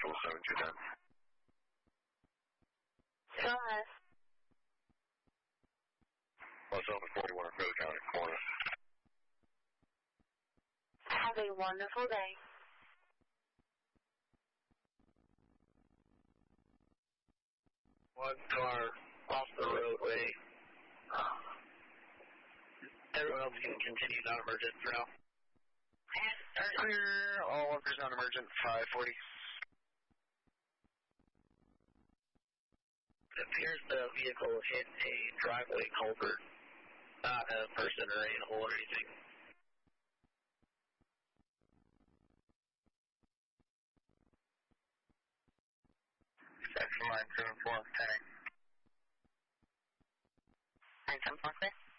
Central 7210. Go ahead. Myself at 41 in Bailey County, Florida. Have a wonderful day. One car off the roadway. Everyone else can continue non-emergent for now. Clear, all workers non-emergent, 540. It appears the vehicle hit a driveway culvert, not a person or animal or anything. Section line 74, 10. 974, clear.